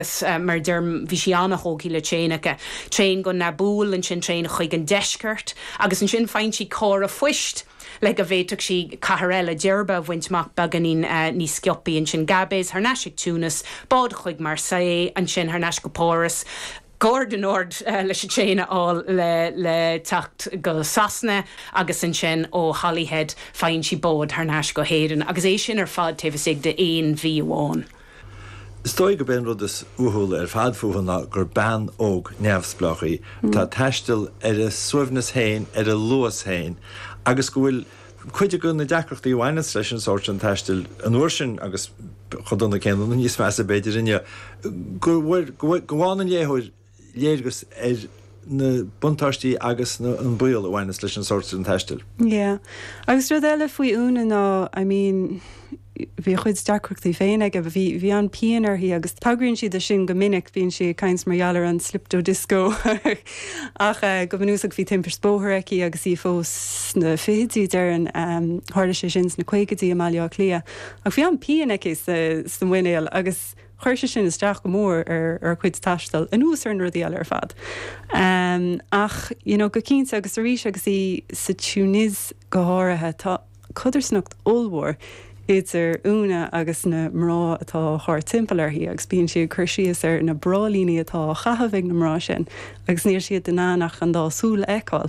Mar derm bhí sé annach ógi le trénacha. Trén go nabúl an sin trén chuig an deisceart, agus an sin féin si cór a fuist. Le a bhéach si caharella dearba bhaintach baganín ní sciopí an sin gabés, Harnasig túnas, bád chuig Marseille, an sin Harnas go Póras. Gordon Ord leis tréine á le tacht go Sasna agus an sin ó Holyhead féin si bód Harnas go héan, agus é sin ar fad tefasig de éon bhí amháin. Stoi go ben rud is uthúla fad fuhanna gur ban óg neamhsplachaí tá teistil a suamhnas hain a luas hain agus go bhfuil chuide go na deachreachtaí bhhaine leis an sort an teistil an uairsin agus chudonna céan níos meas a beidir inne goháin an léthúir léirgus na buntáistí agus an buil a bhhaine leis an sort an teistil. Yeah. Agus rud eile faoi úna ná, I mean, bhí chuid deachreachtaí féin ag bhí an pianar hí agus tagrann siad a sin go minic bhíonn si cains margheallar an slipto disco ach go bhúsach bhí timpeir spóthir aici agus í fós na féidí ar an hála sé sin na chuigetí amáile lia ach bhí an pianac is san bhainéal agus chuir sé sin isteach go mór ar chuid taistal an úsar an rudí eile ar fad. Ach go cínta agus a rís agus í sa Tunis go háirithe tá chuidirsnacht óilmhór idir úna agus na mrá atá thar timpeall hí agus bíonn siad chuirsíos ar na brálíní atá chahabhaigh na mrá sin agus níor siad den nánach an dá súla eáil.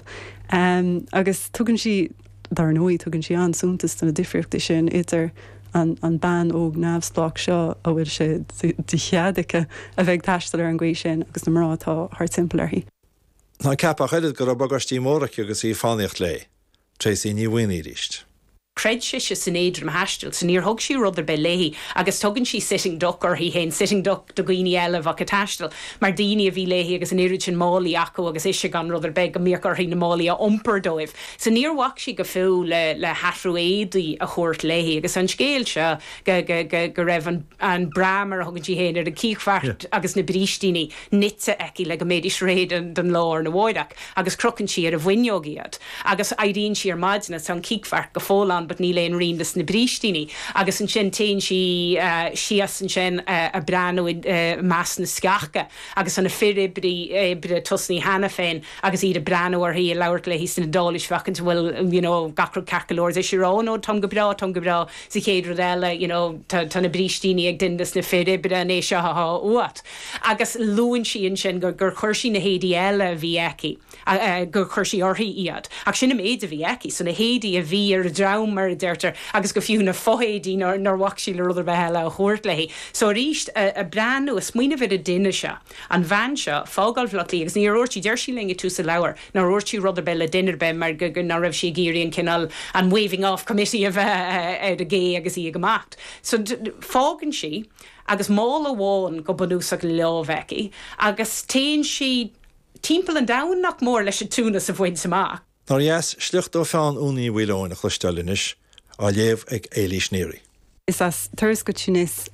Agus tugann si dar nóí tugann si an súntas na difriachta sin idir an ban óg neamhsplach seo a bhfuil sé dicheadacha a bheith taistal ar an gcuí sin agus na mrá atá thar timpeall hí. Ná ceapa chuidir gur a bagartí mórach agus í fánaíocht le, tréis í ní bhaoine ríist. Cred si san éidir hastil, san níor thug sí rudidir be léhí, agus tugann si sitting duck or hí hén sitting duck do gcuoine eile bhac a tastal, mar daoine a bhí léhí agus an éirid sin málaí acu agus is gan rudidir be go míochar hí na málaí a ompar dóibh. San níor whac si go fiú le hathrú éadaí a chuirt léhí, agus an scéal se go raibh an bramar a thugann si héin ar an cíchfart agus na brístíní nitsa eici le go méidir réad den lár na bhaideach, agus crocann si ar a bhainneogiad, agus aidíonn si ar maidna san cíchfart go fólan but ní léon rindas na brístíní agus an sin tain si sias an sin a brano más na scacha agus an a firibri bre tusní hana féin agus iad a brano ar hí a lauert le hís na dális facant bhfuil gacro cacalóir is rán ó tom go bra sa chéadrú eile tá na brístíní ag dindas na firibre an éisio uat agus lúin si an sin gur chuirsí na hédí eile bhí eici gur chuirsí orthaí iad ach sin am éad a bhí eici so na hédí a bhí ar a drám mar deirtar agus go fiú na fohédí nar wach sí le rudidir bheile a chuirt lehí. So ríist a brandú a smuoine bhid a duine se an bhain se fágáil bhlach lí agus ní ortí deir sí linge tú sa leabhar nar ortí rudidir be le duine be mar go nar raibh sí géiríon cinál an waving off committee a bheith a gé agus í gemacht. So fágann si agus mála bháin go banúsach leabhheici agus téann si timpeall an damhnach mór leis a túnas a bhain samach. Nar yes, slucht ó fán úní bhfuileáin a chluistealinis á léamh ag élís néri. Is as thuras go Tunis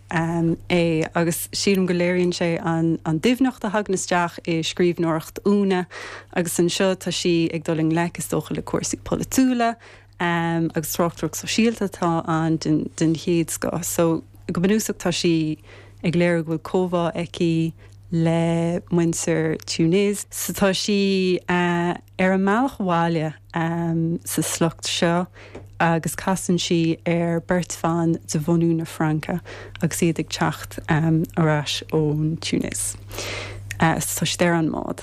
agus sírum go léironn sé an dibhnacht a hagnasteach i scríbhnoireacht úna agus an seo tá si ag doling legus dócha le cuasaí politúla agus tráchtach so síaltatá an den chéad sco. So go banúsach tá si ag léir bhfuil cóbhá eici le muintir Tunis. So tá si ar an meallachháile sa slucht seo agus casan si ar Bertfan de bhunú na Franca agus iad ag teacht arás ón Tunis. Tá si ar an mád.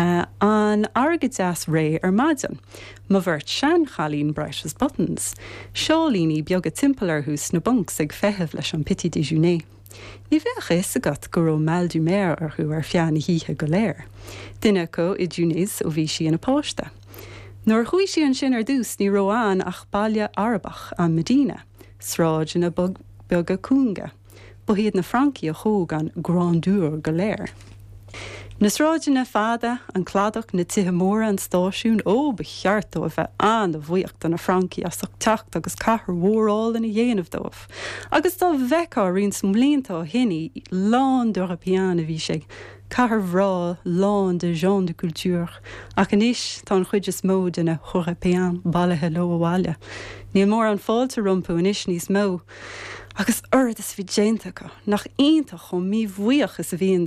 An agad deas ré ar maidan, má bhirt sean chalín Breitas Buttons, seolíní beag timpeall arthús na bunks ag feitheamh leis an Petit Déjeuner. Ní bheith is agat go raibh mal du mer arthú ar feanna híthe go léir. Duine go i Tunis ó bhí si ina páiste. Nuair chuí si an sin ar dús ní roáin ach bailile Arbach an Medina, sráid ina beag a cúnga, ba iad na Franci a chóg an grandúr go léir. Na sráidina fada an cladach na tithe móra an stáisiún ó becheart ó a bheith an a bhuiocht an na Franci as teacht agus cahar mhóráil in a dhéanamh dómh. Agus tá bheicá rion smlínta hinní lán d'Europeán a bhí sé cahar bhrá lán de Jean de Culture ach inis tá an chuid is mód in a Européán bailithe lo bháile. Níl mór an fáilte rompu inis níos mó. agus is bhí déanta go nach ionta chun mí bhuioch is a bhíon